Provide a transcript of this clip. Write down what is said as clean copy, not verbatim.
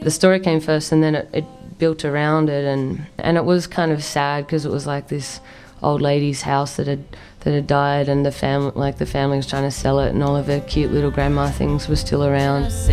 the story came first, and then it built around it, and it was kind of sad because it was like this old lady's house that had died, and the family was trying to sell it, and all of her cute little grandma things were still around.